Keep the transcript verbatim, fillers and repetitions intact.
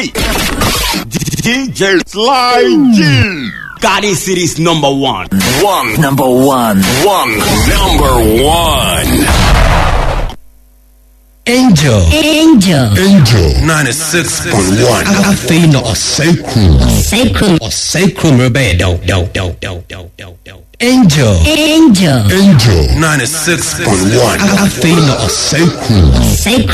D J Sly G. Gotti City's number one. One. Number one. One. Number one. Angel. Angel. Angel. ninety-six point one. Athena or sacrum. Sacrum. Or sacrum rebellion. Do, do, do, do, do, do. Angel. Angel. Angel. ninety-six point one. Athena or sacrum. Sacrum.